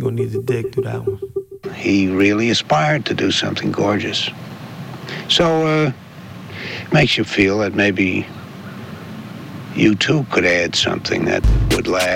You're gonna need to dig through that one. He really aspired to do something gorgeous. So, makes you feel that maybe you too could add something that would last.